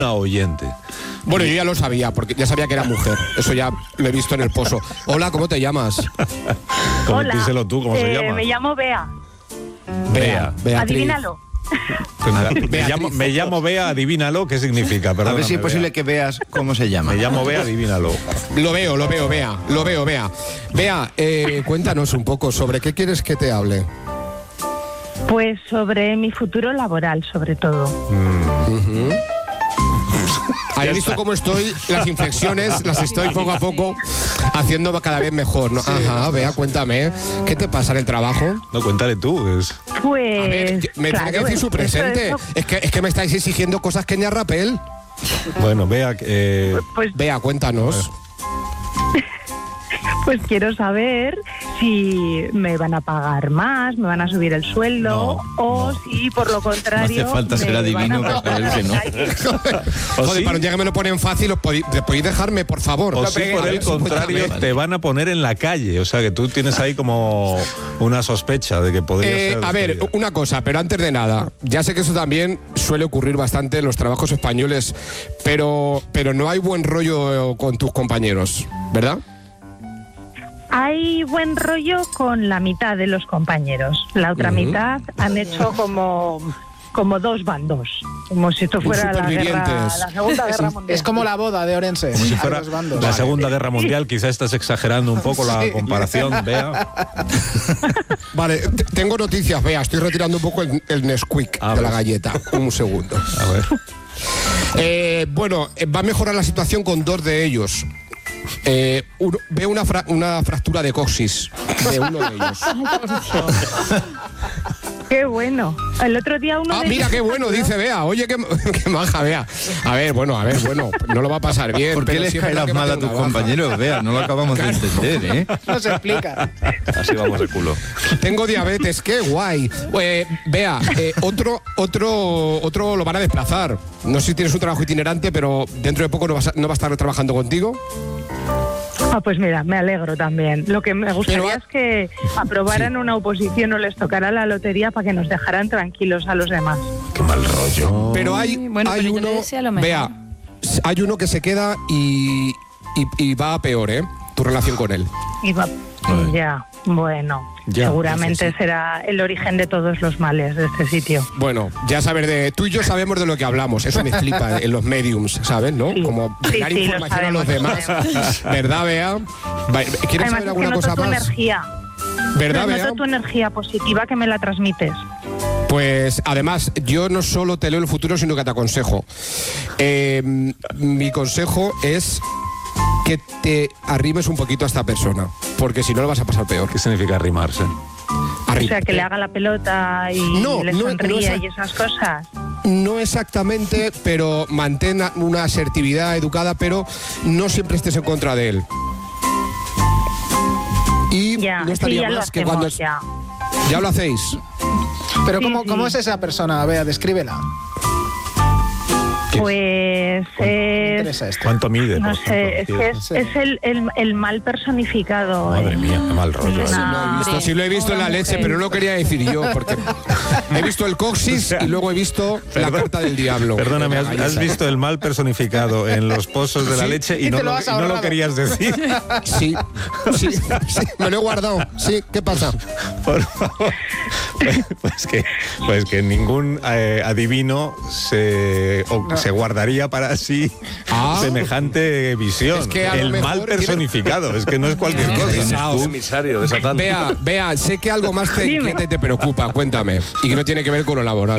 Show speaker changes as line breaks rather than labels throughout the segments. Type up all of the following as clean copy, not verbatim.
una oyente.
Bueno, yo ya lo sabía, porque ya sabía que era mujer. Eso ya lo he visto en el pozo. Hola, ¿cómo te llamas?
Hola,
díselo tú, ¿cómo se llama?
Me llamo Bea.
Bea.
Beatriz.
Adivínalo.
Me llamo Bea, adivínalo, ¿qué significa?
A ver si es
Bea.
posible que veas cómo se llama.
Me llamo Bea, adivínalo.
Lo veo, Bea. Bea, cuéntanos un poco sobre qué quieres que te hable.
Pues sobre mi futuro laboral, sobre todo.
¿Has visto cómo estoy? Las inflexiones las estoy poco a poco haciendo cada vez mejor, ¿no? Ajá, Bea, cuéntame, ¿qué te pasa en el trabajo?
No, cuéntale tú.
Pues.
A ver, me tiene que decir su presente. Es que me estáis exigiendo cosas que ni a Rapel.
Bueno, Bea,
Pues,
Bea, cuéntanos.
pues quiero saber si me van a pagar más, me van a subir el sueldo o si por lo contrario.
No hace falta ser adivino para saber que no.
Joder, para un día que me lo ponen fácil, ¿podéis dejarme, por favor?
o si por el contrario te van a poner en la calle. O sea, que tú tienes ahí como una sospecha de que podría ser...
A ver, una cosa, pero antes de nada, ya sé que eso también suele ocurrir bastante en los trabajos españoles, pero no hay buen rollo con tus compañeros, ¿verdad?
Hay buen rollo con la mitad de los compañeros. La otra mitad han hecho como dos bandos, como si esto fuera la Segunda Guerra Mundial.
Es como la boda de Orense.
Como si fuera
Hay dos bandos.
la Segunda Guerra Mundial, quizás estás exagerando un poco la comparación, Bea.
Vale, tengo noticias, Bea, estoy retirando un poco el Nesquik de la galleta. Un segundo.
A ver.
Bueno, va a mejorar la situación con dos de ellos. Veo una fractura de coxis de uno de ellos.
Qué bueno. El otro día uno de
Mira
ellos-
qué bueno, dice Bea. Oye, qué maja, Bea. A ver, bueno, no lo va a pasar bien.
¿Por qué
pero
les
sí es verdad
caerás
que
mal
me
a
hace
tus
una baja.
compañeros? Vea, no lo acabamos de entender, ¿eh?
No se explica.
Así vamos de culo.
Tengo diabetes, qué guay. Bea, otro lo van a desplazar. No sé si tienes un trabajo itinerante, pero dentro de poco no va a estar trabajando contigo.
Pues mira, me alegro también. Lo que me gustaría es que aprobaran una oposición o les tocara la lotería para que nos dejaran tranquilos a los demás.
Qué mal rollo.
Pero hay
Bueno, pero yo
uno,
le deseo lo mejor.
Bea, hay uno que se queda y va a peor, ¿eh? Tu relación con él.
Y va- ya, bueno,
Ya,
seguramente
sí.
será el origen de todos los males de este sitio.
Bueno, ya sabes, tú y yo sabemos de lo que hablamos. Eso me flipa en los mediums, ¿sabes? ¿No?
Sí.
Como
Sí,
dar
sí, lo
información a los demás.
sabemos.
¿Verdad, Bea? ¿Quieres
Además,
saber
es que
alguna
noto
cosa
tu
más?
energía.
¿Verdad, Bea?
Noto tu energía positiva que me la transmites.
Pues además, yo no solo te leo el futuro, sino que te aconsejo. Mi consejo es que te arrimes un poquito a esta persona, porque si no lo vas a pasar peor.
¿Qué significa arrimarse?
O sea, que le haga la pelota y le sonría y esas cosas.
No exactamente, pero mantén una asertividad educada, pero no siempre estés en contra de él. Y
Ya,
no estaría
sí, ya lo
más que
hacemos,
cuando...
ya.
¿Ya lo hacéis?
Pero
Sí,
¿cómo
sí.
es esa persona? Vea, descríbela.
Pues
Me
es...
interesa esto.
¿Cuánto mide?
No
por
sé, es
ejemplo?
que es el mal personificado.
Madre mía, qué mal rollo.
Una-
No he visto, sí lo he visto en la
una
leche,
mujer.
pero no lo quería decir yo, porque he visto el coxis y luego he visto la carta del diablo.
Perdóname,
En la
has
galleta.
visto el mal personificado en los pozos de la leche y
Y
no
te lo
lo,
has
y no lo
ahorrado.
querías decir.
Sí, me lo he guardado. Sí, ¿qué pasa?
Por favor. Pues que ningún adivino se guardaría para sí semejante visión.
Es que a lo
el
mejor
mal personificado, es que no es cualquier cosa.
Comisario de Satán.
Bea, sé que algo más te inquieta y te preocupa, cuéntame. Y que no tiene que ver con lo laboral.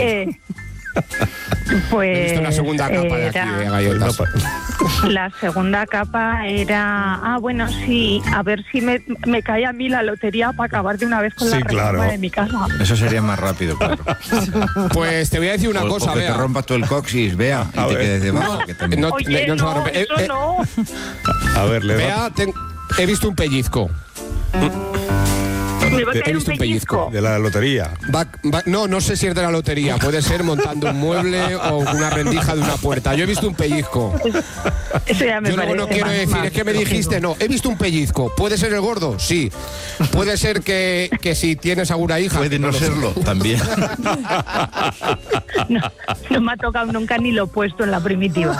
Pues
He visto la segunda capa de aquí de galletas.
la segunda capa era... bueno, sí, a ver si me cae a mí la lotería para acabar de una vez con la
Sí,
reforma
claro.
de mi casa.
Eso sería más rápido, claro.
Pues te voy a decir una
O
cosa,
que te
Bea.
rompas tú el coxis, vea, y
A
te
ver.
quedes debajo. que también.
No,
Oye,
no se va a
no,
romper.
eso no.
A ver, le
Bea, he visto un pellizco.
Me va a
He
caer un
visto un
pellizco.
de la lotería.
No sé si es de la lotería. Puede ser montando un mueble o una rendija de una puerta. Yo he visto un pellizco.
Eso ya me
Yo luego no
parece
quiero
más-
decir,
más
es que me
lógico.
dijiste, no, he visto un pellizco. ¿Puede ser el gordo? Sí. Puede ser que si tienes alguna hija.
Puede no
lo sé.
serlo, también.
No me ha tocado nunca ni lo opuesto en la primitiva.